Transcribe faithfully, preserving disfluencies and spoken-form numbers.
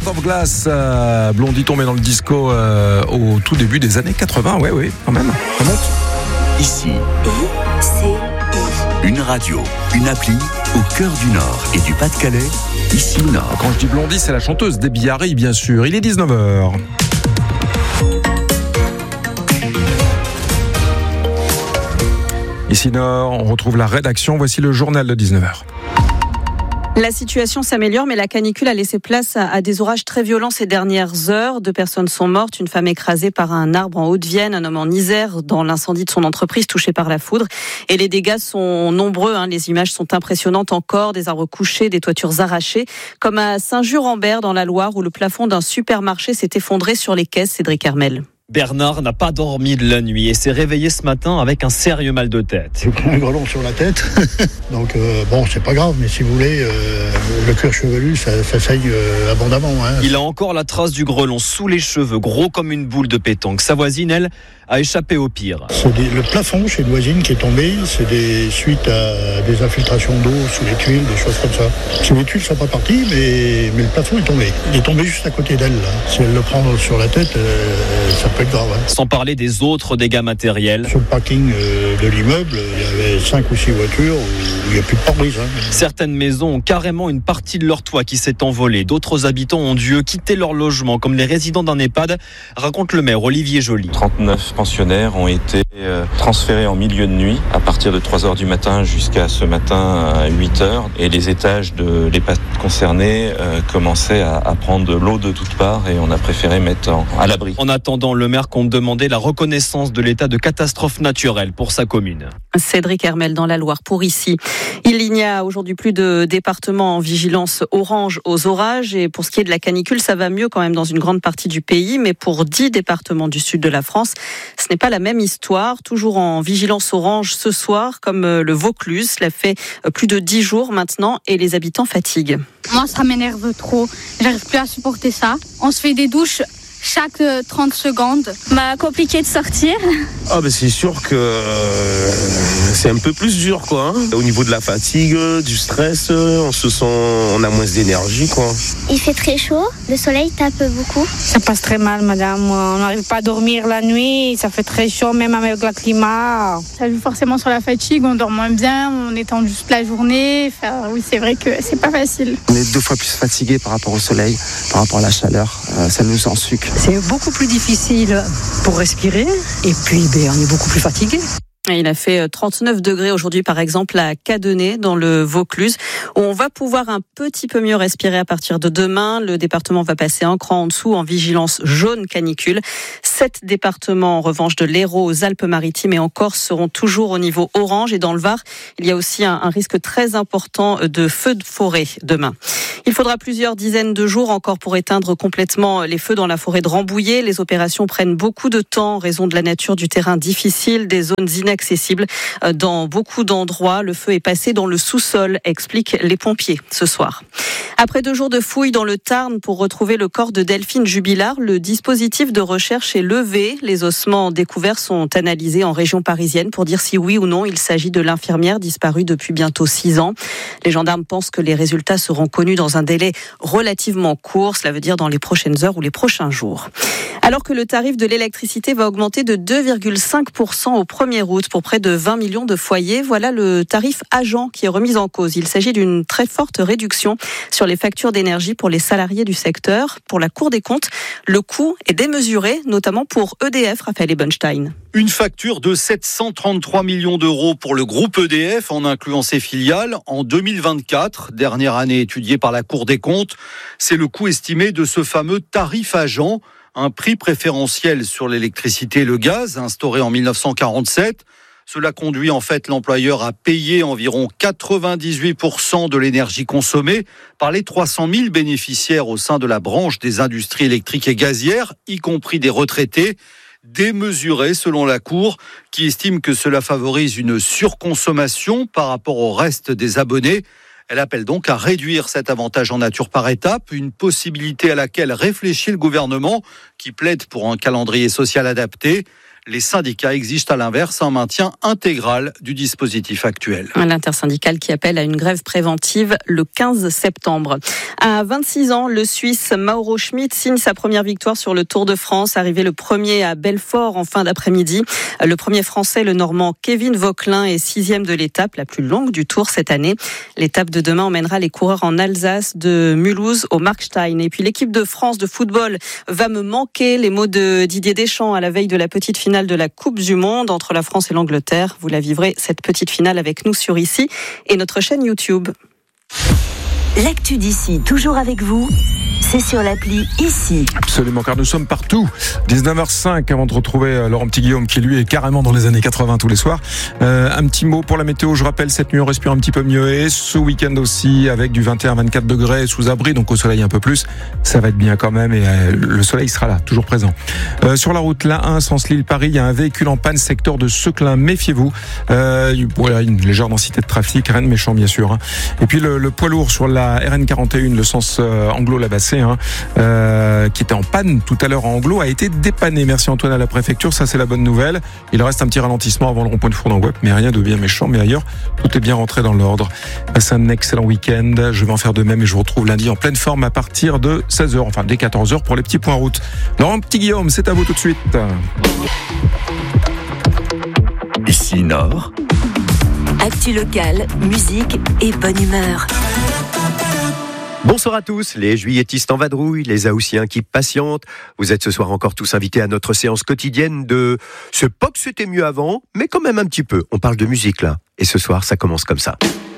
Heart of Glass, euh, Blondie tombée dans le disco euh, au tout début des années quatre-vingts. Ouais, oui, quand même. Ça monte. Ici, une radio, une appli au cœur du Nord et du Pas-de-Calais. Ici Nord. Quand je dis Blondie, c'est la chanteuse Debbie Harry, bien sûr. Il est dix-neuf heures. Ici Nord, on retrouve la rédaction. Voici le journal de dix-neuf heures. La situation s'améliore, mais la canicule a laissé place à, à des orages très violents ces dernières heures. Deux personnes sont mortes, une femme écrasée par un arbre en Haute-Vienne, un homme en Isère dans l'incendie de son entreprise touché par la foudre. Et les dégâts sont nombreux, hein. Les images sont impressionnantes encore, des arbres couchés, des toitures arrachées, comme à Saint-Just-Rambert dans la Loire où le plafond d'un supermarché s'est effondré sur les caisses. Cédric Hermel. Bernard n'a pas dormi de la nuit et s'est réveillé ce matin avec un sérieux mal de tête. J'ai pris un grelon sur la tête, donc euh, bon, c'est pas grave, mais si vous voulez, euh, le cuir chevelu, ça, ça saille euh, abondamment. Hein. Il a encore la trace du grelon sous les cheveux, gros comme une boule de pétanque. Sa voisine, elle, a échappé au pire. C'est des, le plafond chez une voisine qui est tombé, c'est des suites à des infiltrations d'eau sous les tuiles, des choses comme ça. Sous les tuiles, ça n'est pas parti, mais, mais le plafond est tombé. Il est tombé juste à côté d'elle, là. Si elle le prend sur la tête, euh, ça peut être grave. Hein. Sans parler des autres dégâts matériels. Sur le parking euh, de l'immeuble, il y avait cinq ou six voitures où il n'y a plus de pare-brise. Hein. Certaines maisons ont carrément une partie de leur toit qui s'est envolée. D'autres habitants ont dû quitter leur logement, comme les résidents d'un EHPAD, raconte le maire Olivier Joly. trente-neuf pensionnaires ont été euh, transférés en milieu de nuit à partir de trois heures du matin jusqu'à ce matin à huit heures. Et les étages de l'EHPAD concernés euh, commençaient à, à prendre de l'eau de toutes parts et on a préféré mettre en, à l'abri. En attendant, le maire compte demander la reconnaissance de l'état de catastrophe naturelle pour sa commune. Cédric Hermel dans la Loire pour ici. Il n'y a aujourd'hui plus de départements en vigilance orange aux orages et pour ce qui est de la canicule, ça va mieux quand même dans une grande partie du pays, mais pour dix départements du sud de la France, ce n'est pas la même histoire. Toujours en vigilance orange ce soir, comme le Vaucluse. Cela fait plus de dix jours maintenant et les habitants fatiguent. Moi, ça m'énerve trop. J'arrive plus à supporter ça. On se fait des douches chaque trente secondes. Bah, compliqué de sortir. Ah ben c'est sûr que euh, c'est un peu plus dur quoi. Hein. Au niveau de la fatigue, du stress, on se sent, on a moins d'énergie quoi. Il fait très chaud, le soleil tape beaucoup. Ça passe très mal madame, on n'arrive pas à dormir la nuit, ça fait très chaud même avec le climat. Ça joue forcément sur la fatigue, on dort moins bien, on étend juste la journée. Enfin, oui c'est vrai que c'est pas facile. On est deux fois plus fatigué par rapport au soleil, par rapport à la chaleur, euh, ça nous ensuque. C'est beaucoup plus difficile pour respirer et puis ben, on est beaucoup plus fatigué. Il a fait trente-neuf degrés aujourd'hui, par exemple, à Cadenet, dans le Vaucluse, où on va pouvoir un petit peu mieux respirer à partir de demain. Le département va passer un cran en dessous en vigilance jaune canicule. Sept départements, en revanche, de l'Hérault aux Alpes-Maritimes et en Corse seront toujours au niveau orange. Et dans le Var, il y a aussi un, un risque très important de feux de forêt demain. Il faudra plusieurs dizaines de jours encore pour éteindre complètement les feux dans la forêt de Rambouillet. Les opérations prennent beaucoup de temps en raison de la nature du terrain difficile, des zones inaccessibles dans beaucoup d'endroits. Le feu est passé dans le sous-sol, expliquent les pompiers ce soir. Après deux jours de fouilles dans le Tarn pour retrouver le corps de Delphine Jubilard, le dispositif de recherche est levé. Les ossements découverts sont analysés en région parisienne pour dire si oui ou non il s'agit de l'infirmière disparue depuis bientôt six ans. Les gendarmes pensent que les résultats seront connus dans un délai relativement court, cela veut dire dans les prochaines heures ou les prochains jours. Alors que le tarif de l'électricité va augmenter de deux virgule cinq pour cent au premier août pour près de vingt millions de foyers, voilà le tarif agent qui est remis en cause. Il s'agit d'une très forte réduction sur les factures d'énergie pour les salariés du secteur. Pour la Cour des comptes, le coût est démesuré, notamment pour E D F, Raphaël Ebenstein. Une facture de sept cent trente-trois millions d'euros pour le groupe E D F, en incluant ses filiales, en deux mille vingt-quatre, dernière année étudiée par la Cour des comptes. C'est le coût estimé de ce fameux tarif agent, un prix préférentiel sur l'électricité et le gaz, instauré en mille neuf cent quarante-sept. Cela conduit en fait l'employeur à payer environ quatre-vingt-dix-huit pour cent de l'énergie consommée par les trois cent mille bénéficiaires au sein de la branche des industries électriques et gazières, y compris des retraités, démesuré selon la Cour, qui estime que cela favorise une surconsommation par rapport au reste des abonnés. Elle appelle donc à réduire cet avantage en nature par étapes, une possibilité à laquelle réfléchit le gouvernement, qui plaide pour un calendrier social adapté. Les syndicats exigent à l'inverse un maintien intégral du dispositif actuel. L'intersyndicale qui appelle à une grève préventive le quinze septembre. À vingt-six ans, le Suisse Mauro Schmid signe sa première victoire sur le Tour de France, arrivé le premier à Belfort en fin d'après-midi. Le premier Français, le Normand Kevin Vauquelin, est sixième de l'étape, la plus longue du Tour cette année. L'étape de demain emmènera les coureurs en Alsace, de Mulhouse au Markstein. Et puis l'équipe de France de football va me manquer, les mots de Didier Deschamps à la veille de la petite finale de la Coupe du Monde entre la France et l'Angleterre. Vous la vivrez, cette petite finale, avec nous sur Ici et notre chaîne YouTube. L'actu d'ici, toujours avec vous, c'est sur l'appli Ici. Absolument, car nous sommes partout. dix-neuf heures cinq, avant de retrouver Laurent Petit-Guillaume, qui lui est carrément dans les années quatre-vingts tous les soirs. Euh, un petit mot pour la météo. Je rappelle, cette nuit, on respire un petit peu mieux. Et ce week-end aussi, avec du vingt et un à vingt-quatre degrés sous abri, donc au soleil un peu plus. Ça va être bien quand même. Et euh, le soleil sera là, toujours présent. Euh, sur la route, l'A un, sens Lille-Paris, il y a un véhicule en panne, secteur de Seclin. Méfiez-vous. Euh, voilà, une légère densité de trafic, rien de méchant, bien sûr. Hein. Et puis le, le poids lourd sur la R N quarante et un, le sens euh, Anglo-Labassé, hein, euh, qui était en panne tout à l'heure en Anglo, a été dépanné. Merci Antoine à la préfecture, ça c'est la bonne nouvelle. Il reste un petit ralentissement avant le rond-point de Fournon-Web, mais rien de bien méchant. Mais ailleurs, tout est bien rentré dans l'ordre. Passez un excellent week-end. Je vais en faire de même et je vous retrouve lundi en pleine forme à partir de seize heures, enfin dès quatorze heures pour les petits points route. Laurent Petit-Guillaume, c'est à vous tout de suite. Ici Nord. Actu locale, musique et bonne humeur. Bonsoir à tous, les juilletistes en vadrouille, les Haussiens qui patientent. Vous êtes ce soir encore tous invités à notre séance quotidienne de « C'est pas que c'était mieux avant, mais quand même un petit peu ». On parle de musique là, et ce soir ça commence comme ça.